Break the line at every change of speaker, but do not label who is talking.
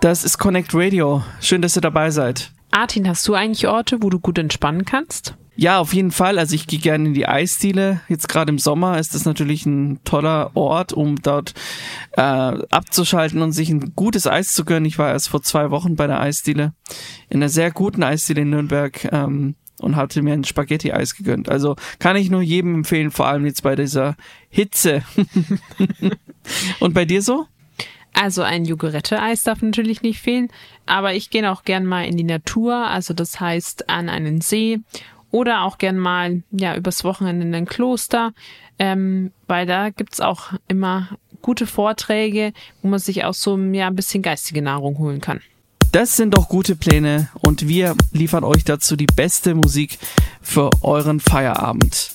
Das ist Connect Radio. Schön, dass ihr dabei seid.
Artin, hast du eigentlich Orte, wo du gut entspannen kannst?
Ja, auf jeden Fall. Also ich gehe gerne in die Eisdiele. Jetzt gerade im Sommer ist das natürlich ein toller Ort, um dort abzuschalten und sich ein gutes Eis zu gönnen. Ich war erst vor 2 Wochen bei der Eisdiele, in einer sehr guten Eisdiele in Nürnberg und hatte mir ein Spaghetti-Eis gegönnt. Also kann ich nur jedem empfehlen, vor allem jetzt bei dieser Hitze. Und bei dir so?
Also ein Jogurette-Eis darf natürlich nicht fehlen, aber ich gehe auch gern mal in die Natur, also das heißt an einen See oder auch gern mal übers Wochenende in ein Kloster, weil da gibt's auch immer gute Vorträge, wo man sich auch so ein bisschen geistige Nahrung holen kann.
Das sind doch gute Pläne und wir liefern euch dazu die beste Musik für euren Feierabend.